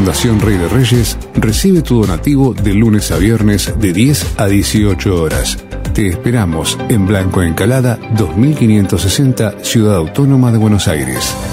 Fundación Rey de Reyes recibe tu donativo de lunes a viernes de 10 a 18 horas. Te esperamos en Blanco Encalada 2560, Ciudad Autónoma de Buenos Aires.